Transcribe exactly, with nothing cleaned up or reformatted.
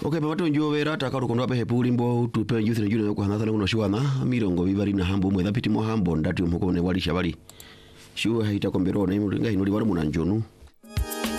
Okay, pamato njovera takalo kondo ape hepuli mbo tupe youth na jule ko hanatha kuno shiwana mirongo bibari na hambo mwe thapiti mo hambo ndati umukone wali shabali shiwe haita kombero na imulinga inuli wala munanjonu